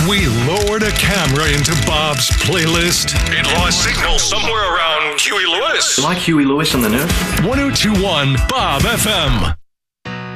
We lowered a camera into Bob's playlist. It lost signal somewhere around Huey Lewis. Like Huey Lewis on the news? 1021 Bob FM.